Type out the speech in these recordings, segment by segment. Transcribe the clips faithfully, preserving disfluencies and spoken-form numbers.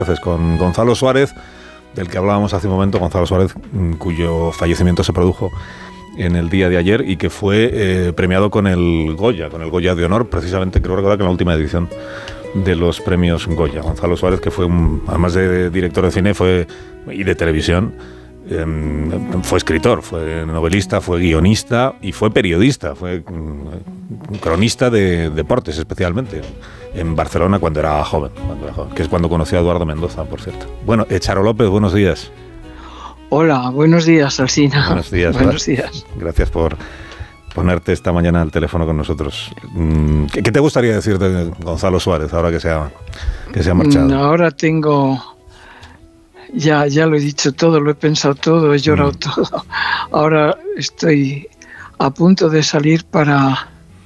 Con Gonzalo Suárez, del que hablábamos hace un momento, Gonzalo Suárez, cuyo fallecimiento se produjo en el día de ayer y que fue eh, premiado con el Goya, con el Goya de honor, precisamente creo recordar que en la última edición de los premios Goya. Gonzalo Suárez, que fue, un, además de director de cine fue y de televisión, eh, fue escritor, fue novelista, fue guionista y fue periodista, fue un cronista de deportes especialmente, en Barcelona cuando era joven, cuando era joven, que es cuando conoció a Eduardo Mendoza, por cierto. Bueno, eh, Charo López, buenos días. Hola, buenos días, Alsina. Buenos días. Buenos días. Gracias por ponerte esta mañana al teléfono con nosotros. ¿Qué, qué te gustaría decir de Gonzalo Suárez ahora que se ha, que se ha marchado? Ahora tengo... Ya, ya lo he dicho todo, lo he pensado todo, he llorado mm. todo. Ahora estoy a punto de salir para...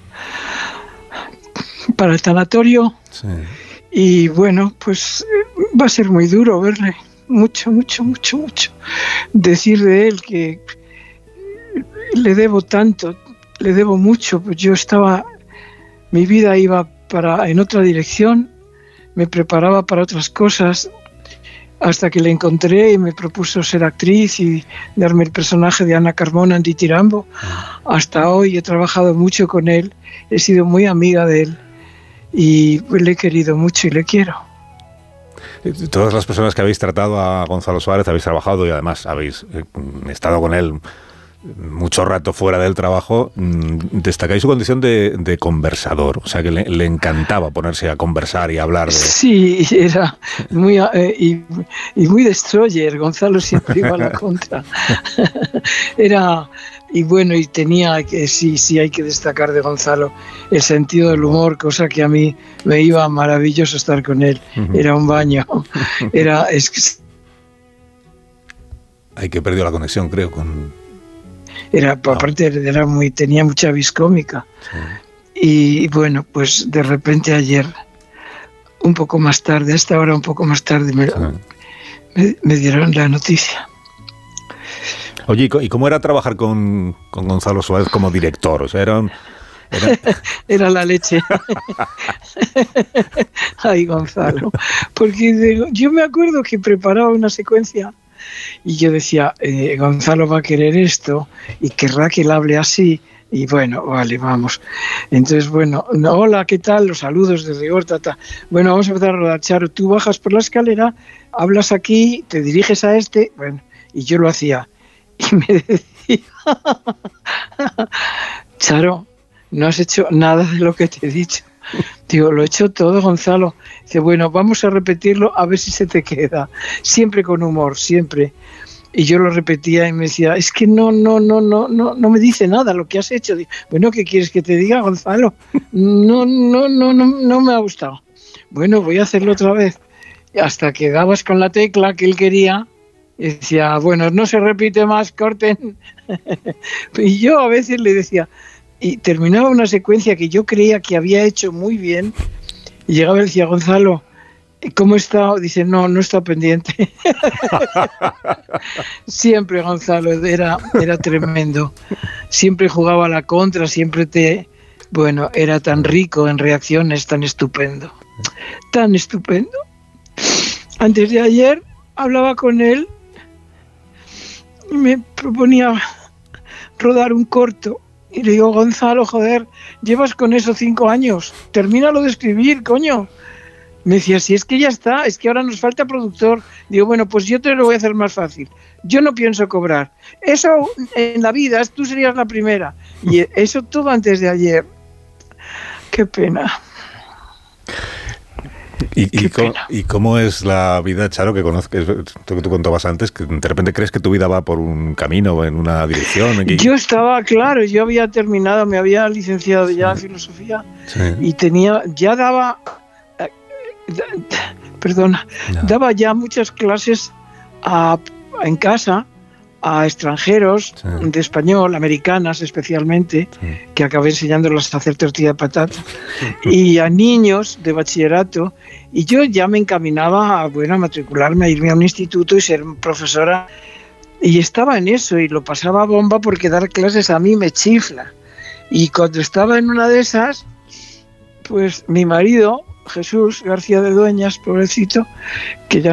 para el tanatorio. Sí. Y bueno, pues va a ser muy duro verle, mucho, mucho, mucho, mucho. Decir de él que le debo tanto, le debo mucho, pues yo estaba, mi vida iba para en otra dirección, me preparaba para otras cosas, hasta que le encontré y me propuso ser actriz y darme el personaje de Ana Carmona en Ditirambo. Hasta hoy he trabajado mucho con él, he sido muy amiga de él. Y pues le he querido mucho y le quiero. Todas las personas que habéis tratado a Gonzalo Suárez, habéis trabajado y además habéis eh, estado con él mucho rato fuera del trabajo, destacáis su condición de, de conversador, o sea que le, le encantaba ponerse a conversar y hablar de... Sí, era muy eh, y, y muy destroyer. Gonzalo siempre iba a la contra. Era... Y bueno, y tenía que, sí, sí hay que destacar de Gonzalo el sentido del humor, cosa que a mí me iba maravilloso estar con él. Uh-huh. Era un baño. Era, es que... Hay que perdió la conexión, creo, con... Era, no. Aparte, era muy, tenía mucha vis cómica. Sí. Y bueno, pues de repente ayer, un poco más tarde, a esta hora un poco más tarde, me, sí. me, me dieron la noticia. Oye, ¿y cómo era trabajar con, con Gonzalo Suárez como director? O sea, era un, era... era la leche. Ay, Gonzalo. Porque yo me acuerdo que preparaba una secuencia y yo decía, eh, Gonzalo va a querer esto y querrá que él hable así. Y bueno, vale, vamos. Entonces, bueno, hola, ¿qué tal? Los saludos de rigor, tata. Bueno, vamos a empezar a rodar, Charo. Tú bajas por la escalera, hablas aquí, te diriges a este. Bueno, y yo lo hacía. Y me decía, Charo, no has hecho nada de lo que te he dicho. Digo, lo he hecho todo, Gonzalo. Dice, bueno, vamos a repetirlo a ver si se te queda. Siempre con humor, siempre. Y yo lo repetía y me decía, es que no, no, no, no, no, no me dice nada lo que has hecho. Digo, bueno, ¿qué quieres que te diga, Gonzalo? No, no, no, no, no me ha gustado. Bueno, voy a hacerlo otra vez. Y hasta que dabas con la tecla que él quería. Y decía, bueno, no se repite más, corten. Y yo a veces le decía, y terminaba una secuencia que yo creía que había hecho muy bien, y llegaba y decía, Gonzalo, ¿cómo está? Dice, no, no está pendiente. Siempre Gonzalo era, era tremendo. Siempre jugaba a la contra, siempre te... Bueno, era tan rico en reacciones, tan estupendo. Tan estupendo. Antes de ayer hablaba con él, me proponía rodar un corto y le digo, Gonzalo, joder, llevas con eso cinco años, termínalo de escribir, coño. Me decía, si es que ya está, es que ahora nos falta productor. Digo, bueno, pues yo te lo voy a hacer más fácil, yo no pienso cobrar, eso en la vida, tú serías la primera. Y eso todo antes de ayer. Qué pena. ¿Y, y, cómo, ¿Y cómo es la vida, Charo, que conozcas, que tú contabas antes, que de repente crees que tu vida va por un camino, en una dirección? ¿En qué? Yo estaba, claro, yo había terminado, me había licenciado ya en filosofía, sí. Y tenía, ya daba, eh, perdona, no. daba ya muchas clases a, en casa, a extranjeros, sí. de español, americanas especialmente, sí. que acabé enseñándolos a hacer tortilla de patata, y a niños de bachillerato, y yo ya me encaminaba a, bueno, a matricularme, a irme a un instituto y ser profesora, y estaba en eso, y lo pasaba bomba porque dar clases a mí me chifla. Y cuando estaba en una de esas, pues mi marido, Jesús García de Dueñas, pobrecito, que ya